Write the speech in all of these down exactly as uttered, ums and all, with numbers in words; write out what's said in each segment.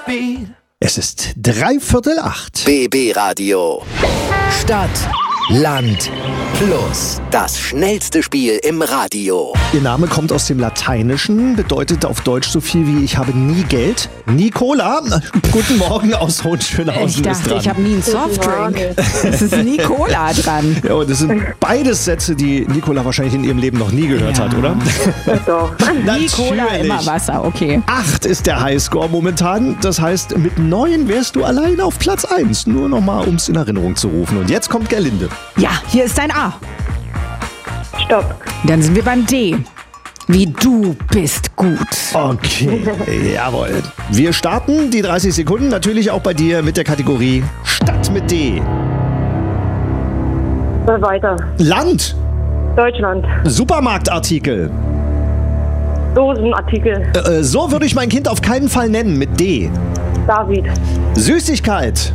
Speed. Es ist dreiviertel acht. B B Radio. Stadt, Land, Plus. Das schnellste Spiel im Radio. Ihr Name kommt aus dem Lateinischen, bedeutet auf Deutsch so viel wie ich habe nie Geld. Nicola, guten Morgen aus Hohenschönhausen. Ich ist dachte, dran. ich habe nie einen Softdrink. Es ist Nicola dran. Ja, und das sind beides Sätze, die Nicola wahrscheinlich in ihrem Leben noch nie gehört Ja. hat, oder? Doch. Nicola, Natürlich. immer Wasser, okay. Acht ist der Highscore momentan. Das heißt, mit neun wärst du allein auf Platz eins. Nur nochmal, um es in Erinnerung zu rufen. Und jetzt kommt Gerlinde. Ja, hier ist dein A. Stopp. Dann sind wir beim D. Wie du bist gut. Okay, jawohl. Wir starten die dreißig Sekunden natürlich auch bei dir mit der Kategorie Stadt mit D. Äh, Weiter. Land, Deutschland. Supermarktartikel. Dosenartikel. Äh, so würde ich mein Kind auf keinen Fall nennen mit D. David. Süßigkeit.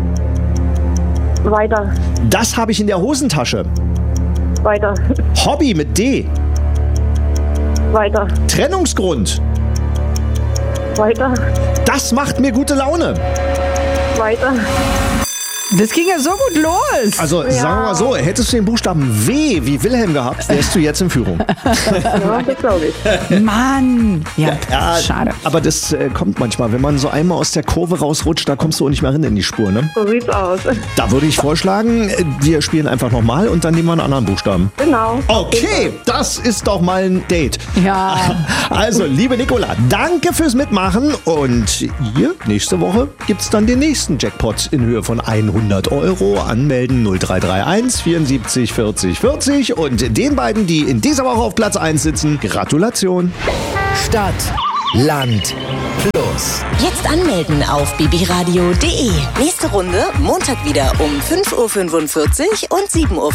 Weiter. Das habe ich in der Hosentasche. Weiter. Hobby mit D. Weiter. Trennungsgrund. Weiter. Das macht mir gute Laune. Weiter. Das ging ja so gut los. Also sagen wir mal so, hättest du den Buchstaben W wie Wilhelm gehabt, wärst du jetzt in Führung. Ja, das glaube ich. Mann. Ja, Ja, schade. aber das äh, kommt manchmal, wenn man so einmal aus der Kurve rausrutscht, da kommst du auch nicht mehr rein in die Spur, ne? So sieht's aus. Da würde ich vorschlagen, äh, wir spielen einfach nochmal und dann nehmen wir einen anderen Buchstaben. Genau. Okay, das ist doch mal ein Date. Ja. Also, liebe Nicola, danke fürs Mitmachen und hier, nächste Woche gibt's dann den nächsten Jackpot in Höhe von hundert Euro. Anmelden null drei drei eins vierundsiebzig vierzig vierzig und den beiden, die in dieser Woche auf Platz eins sitzen, Gratulation. Stadt, Land, Plus. Jetzt anmelden auf b b radio punkt d e. Nächste Runde Montag wieder um fünf Uhr fünfundvierzig und sieben Uhr